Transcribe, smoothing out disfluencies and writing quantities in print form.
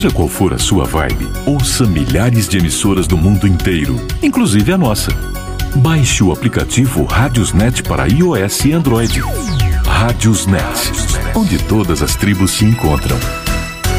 Seja qual for a sua vibe, ouça milhares de emissoras do mundo inteiro, inclusive a nossa. Baixe o aplicativo Radiosnet para iOS e Android. Radiosnet, onde todas as tribos se encontram.